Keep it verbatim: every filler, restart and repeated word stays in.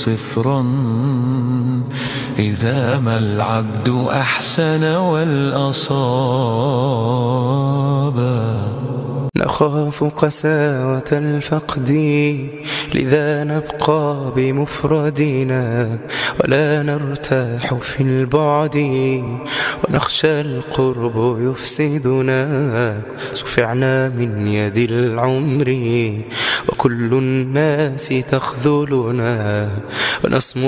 صفرا إذا ما العبد أحسن والأصاب. نخاف قساوة الفقد لذا نبقى بمفردنا ولا نرتاح في البعد ونخشى القرب يفسدنا. سفعنا من يد العمر وكل الناس تخذلنا ونصمت